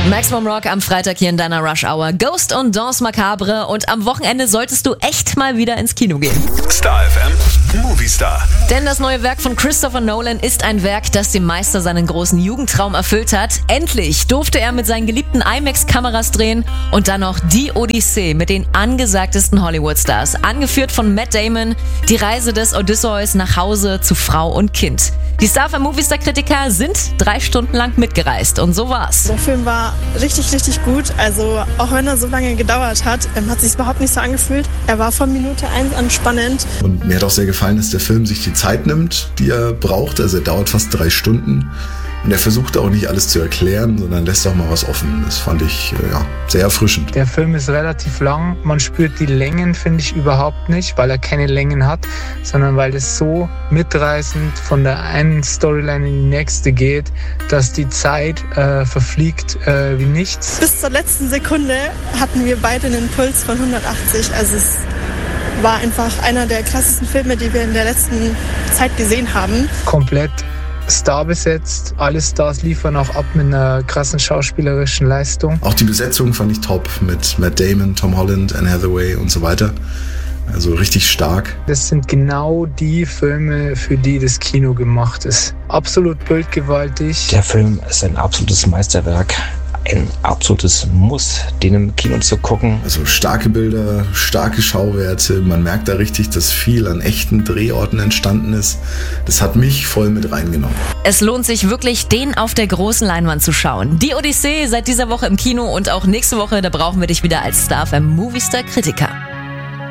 Maximum Rock am Freitag hier in deiner Rush Hour. Ghost und Danse Macabre. Und am Wochenende solltest du echt mal wieder ins Kino gehen. Star FM Movie Star. Denn das neue Werk von Christopher Nolan ist ein Werk, das dem Meister seinen großen Jugendtraum erfüllt hat. Endlich durfte er mit seinen geliebten IMAX-Kameras drehen und dann noch Die Odyssee mit den angesagtesten Hollywood-Stars. Angeführt von Matt Damon, die Reise des Odysseus nach Hause zu Frau und Kind. Die Star FM Movie Star Kritiker sind 3 Stunden lang mitgereist und so war's. Der Film war richtig, richtig gut. Also auch wenn er so lange gedauert hat, hat es sich überhaupt nicht so angefühlt. Er war von Minute 1 an spannend. Und mir hat auch sehr gefallen, dass der Film sich die Zeit nimmt, die er braucht. Also er dauert fast 3 Stunden. Und er versucht auch nicht alles zu erklären, sondern lässt auch mal was offen. Das fand ich sehr erfrischend. Der Film ist relativ lang. Man spürt die Längen, finde ich, überhaupt nicht, weil er keine Längen hat, sondern weil es so mitreißend von der einen Storyline in die nächste geht, dass die Zeit verfliegt wie nichts. Bis zur letzten Sekunde hatten wir beide einen Puls von 180. Also es war einfach einer der krassesten Filme, die wir in der letzten Zeit gesehen haben. Komplett Star besetzt. Alle Stars liefern auch ab mit einer krassen schauspielerischen Leistung. Auch die Besetzung fand ich top mit Matt Damon, Tom Holland, Anne Hathaway und so weiter. Also richtig stark. Das sind genau die Filme, für die das Kino gemacht ist. Absolut bildgewaltig. Der Film ist ein absolutes Meisterwerk. Ein absolutes Muss, den im Kino zu gucken. Also starke Bilder, starke Schauwerte. Man merkt da richtig, dass viel an echten Drehorten entstanden ist. Das hat mich voll mit reingenommen. Es lohnt sich wirklich, den auf der großen Leinwand zu schauen. Die Odyssee seit dieser Woche im Kino und auch nächste Woche, da brauchen wir dich wieder als Star FM Movie Star Kritiker.